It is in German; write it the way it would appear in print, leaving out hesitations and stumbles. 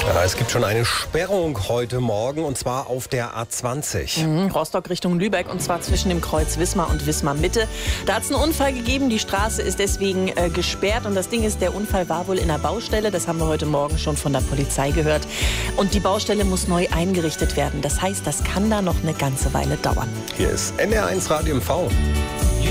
Ja, es gibt schon eine Sperrung heute Morgen, und zwar auf der A20. Rostock Richtung Lübeck, und zwar zwischen dem Kreuz Wismar und Wismar Mitte. Da hat es einen Unfall gegeben, die Straße ist deswegen gesperrt. Und das Ding ist, der Unfall war wohl in einer Baustelle. Das haben wir heute Morgen schon von der Polizei gehört. Und die Baustelle muss neu eingerichtet werden. Das heißt, das kann da noch eine ganze Weile dauern. Hier ist NR1 Radio MV.